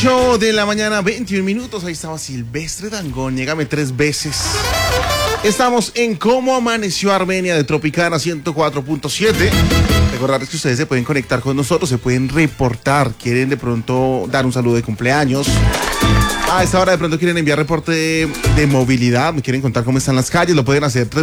8 de la mañana, 21 minutos. Ahí estaba Silvestre Dangond. Llégame 3 veces. Estamos en Cómo Amaneció Armenia de Tropicana 104.7. Recordarles que ustedes se pueden conectar con nosotros, se pueden reportar. Quieren de pronto dar un saludo de cumpleaños. A esta hora de pronto quieren enviar reporte de movilidad, me quieren contar cómo están las calles, lo pueden hacer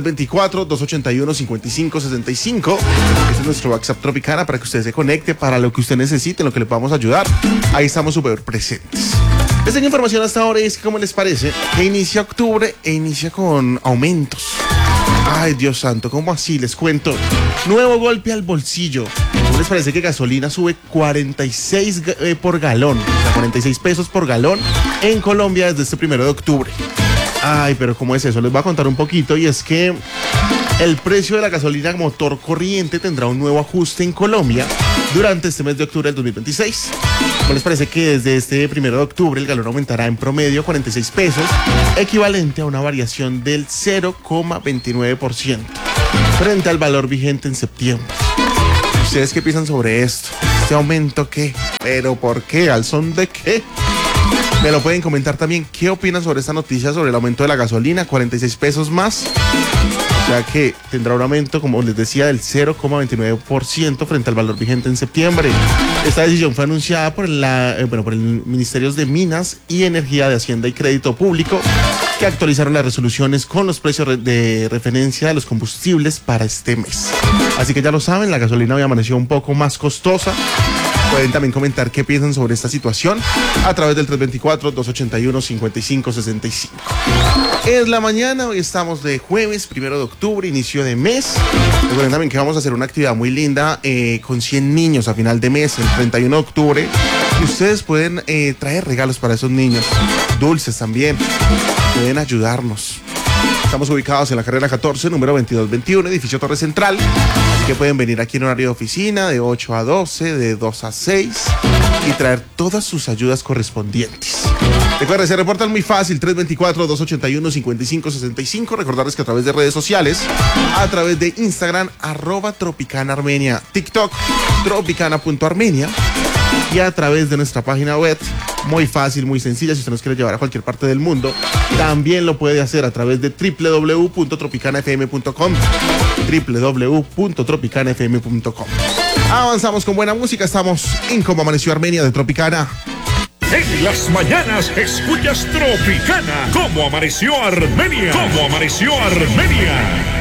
324-281-5565. Ese es nuestro WhatsApp Tropicana para que usted se conecte para lo que usted necesite, en lo que le podamos ayudar. Ahí estamos súper presentes. Les tengo información hasta ahora y es que, ¿cómo les parece? Que inicia octubre e inicia con aumentos. Ay, Dios santo, ¿cómo así? Les cuento. Nuevo golpe al bolsillo. ¿No les parece que gasolina sube 46 por galón? O sea, 46 pesos por galón en Colombia desde este 1 de octubre. Ay, pero ¿cómo es eso? Les voy a contar un poquito y es que el precio de la gasolina motor corriente tendrá un nuevo ajuste en Colombia durante este mes de octubre del 2026. ¿No les parece que desde este 1 de octubre el galón aumentará en promedio 46 pesos, equivalente a una variación del 0,29% frente al valor vigente en septiembre? ¿Ustedes qué piensan sobre esto? ¿Este aumento qué? ¿Pero por qué? ¿Al son de qué? Me lo pueden comentar también. ¿Qué opinan sobre esta noticia sobre el aumento de la gasolina? 46 pesos más. O sea que tendrá un aumento, como les decía, del 0,29% frente al valor vigente en septiembre. Esta decisión fue anunciada por el Ministerio de Minas y Energía, de Hacienda y Crédito Público, que actualizaron las resoluciones con los precios de referencia de los combustibles para este mes. Así que ya lo saben, la gasolina hoy amaneció un poco más costosa. Pueden también comentar qué piensan sobre esta situación a través del 324-281-5565. Es la mañana, hoy estamos de jueves, 1 de octubre, inicio de mes. Recuerden también que vamos a hacer una actividad muy linda con 100 niños a final de mes, el 31 de octubre. Y ustedes pueden traer regalos para esos niños, dulces también. Pueden ayudarnos. Estamos ubicados en la carrera 14, número 2221, edificio Torre Central. Así que pueden venir aquí en horario de oficina de 8 a 12, de 2 a 6 y traer todas sus ayudas correspondientes. Recuerden, se reportan muy fácil, 324-281-5565. Recordarles que a través de redes sociales, a través de Instagram, @TropicanaArmenia, TikTok, tropicana.armenia, y a través de nuestra página web, muy fácil, muy sencilla. Si usted nos quiere llevar a cualquier parte del mundo, también lo puede hacer a través de www.tropicanafm.com, www.tropicanafm.com. Avanzamos con buena música, estamos en Cómo Amaneció Armenia de Tropicana. En las mañanas escuchas Tropicana. ¿Cómo amaneció Armenia? ¿Cómo amaneció Armenia?